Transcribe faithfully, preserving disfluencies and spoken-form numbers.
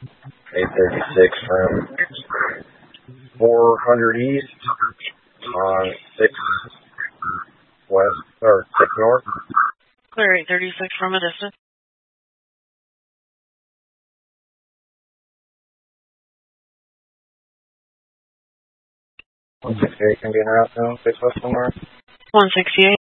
eight thirty-six from four hundred east on six west, or six north. Clear eight thirty-six from a distance. one sixty-eight can be in route now, six west north. one sixty-eight.